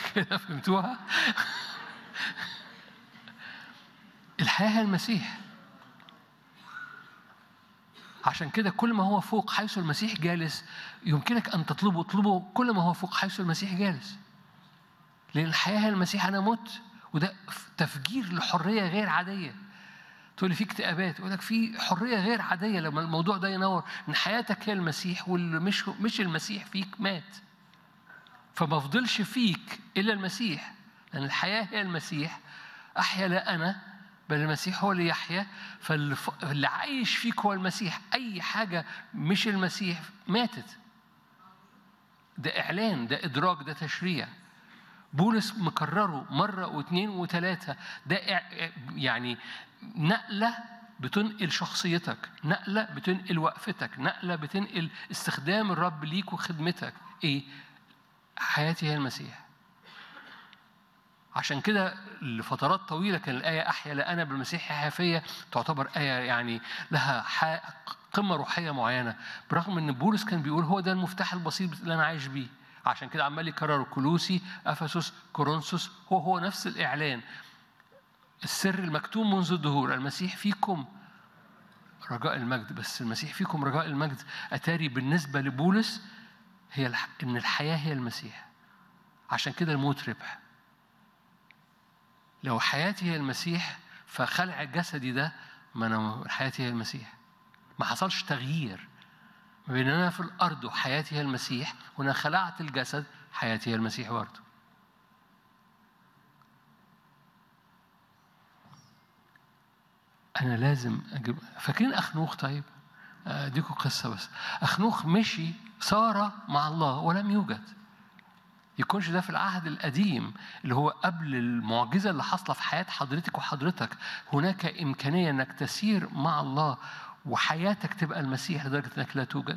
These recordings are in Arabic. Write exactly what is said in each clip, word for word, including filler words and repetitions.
كده فهمتوها؟ الحياة هي المسيح. عشان كده كل ما هو فوق حيث المسيح جالس يمكنك أن تطلبه، اطلبه كل ما هو فوق حيث المسيح جالس. لأن الحياة هي المسيح. أنا مت، وده تفجير لحرية غير عادية. تقول لي في اكتئابات، يقول لك في حرية غير عادية لما الموضوع ده ينور إن حياتك هي المسيح، واللي مش مش المسيح فيك مات. فما فضلش فيك إلا المسيح، لأن الحياة هي المسيح. أحيا لا أنا بل المسيح هو اللي يحيا. فاللي عايش فيك هو المسيح. أي حاجة مش المسيح ماتت. ده إعلان، ده إدراك، ده تشريع. بولس مكرره مرة واثنين وثلاثة. ده يعني نقلة بتنقل شخصيتك، نقلة بتنقل وقفتك، نقلة بتنقل استخدام الرب ليك وخدمتك. إيه؟ حياتي هي المسيح. عشان كده لفترات طويلة كان الآية أحيا لا أنا بالمسيح يحيا فيا تعتبر آية يعني لها قمة روحية معينة، برغم إن بولس كان بيقول هو ده المفتاح البسيط اللي أنا عايش بيه. عشان كده عمال يكرر كولوسي، أفسس، كورنثوس، هو هو نفس الإعلان. السر المكتوم منذ الدهور، المسيح فيكم رجاء المجد. بس المسيح فيكم رجاء المجد أتاري بالنسبة لبولس هي الح... إن الحياة هي المسيح. عشان كده الموت ربح. لو حياتي هي المسيح فخلع جسدي ده، ما أنا حياتي هي المسيح. ما حصلش تغيير ما بين أنا في الأرض وحياتي هي المسيح، وأنا خلعت الجسد حياتي هي المسيح برضه. أنا لازم أجيب. فاكرين أخنوخ؟ طيب أديكم قصة بس. أخنوخ مشي صار مع الله ولم يوجد. يكونش ده في العهد القديم اللي هو قبل المعجزة اللي حصلت في حياة حضرتك وحضرتك. هناك إمكانية أنك تسير مع الله وحياتك تبقى المسيح لدرجة أنك لا توجد.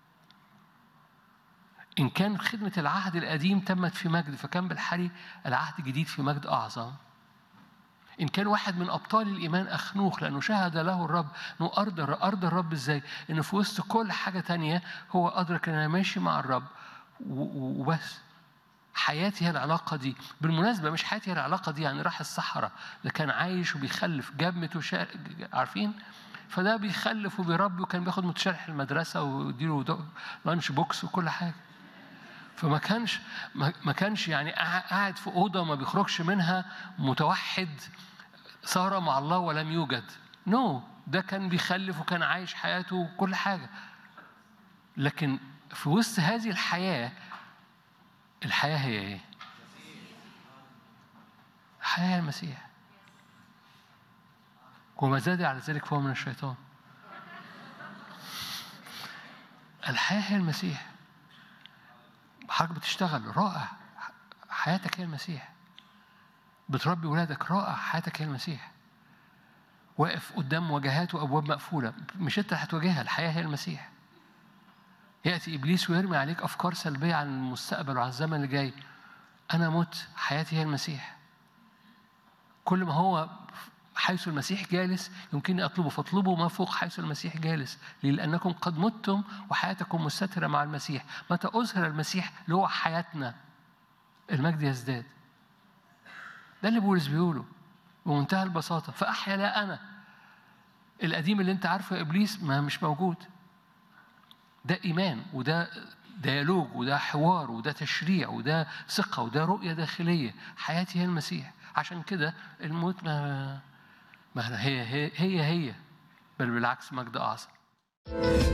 إن كان خدمة العهد القديم تمت في مجد، فكان بالحري العهد الجديد في مجد أعظم. إن كان واحد من أبطال الإيمان أخنوخ، لأنه شهد له الرب أنه أرض أرض الرب إزاي؟ إنه في وسط كل حاجة تانية هو أدرك أن أنا ماشي مع الرب وبس. حياتي هي العلاقة دي. بالمناسبة مش حياتي هي العلاقة دي يعني راح الصحراء، ده كان عايش وبيخلف، جاب متشا... عارفين؟ فده بيخلف وبيربي، وكان بياخد متشرح المدرسة ويديله لانش بوكس وكل حاجة. فما كانش ما كانش يعني قاعد في أوضة ما بيخرجش منها متوحد صار مع الله ولم يوجد. نو no. ده كان بيخلف وكان عايش حياته وكل حاجة. لكن في وسط هذه الحياة، الحياة هي ايه؟ الحياة هي المسيح. وما زاد على ذلك فهو من الشيطان. الحياة هي المسيح. حضرتك بتشتغل رائع، حياتك هي المسيح. بتربي ولادك رائع، حياتك هي المسيح. واقف قدام مواجهات وأبواب مقفولة، مش أنت هتواجهها، الحياة هي المسيح. يأتي إبليس ويرمي عليك أفكار سلبية عن المستقبل وعن الزمن اللي جاي. أنا مت، حياتي هي المسيح. كل ما هو حيث المسيح جالس يمكن أطلبه، فاطلبوا ما فوق حيث المسيح جالس، لأنكم قد متم وحياتكم مستترة مع المسيح. متى أظهر المسيح اللي هو حياتنا المجد يزداد. ده اللي بولس بيقوله بمنتهى البساطة. فأحيا لا أنا. القديم اللي أنت عارفه يا إبليس ما مش موجود. ده إيمان، وده ديالوج، وده حوار، وده تشريع، وده ثقة، وده رؤية داخلية. حياتي هي المسيح. عشان كده الموت ما ما هي هي هي, هي بل بالعكس مجد أعظم.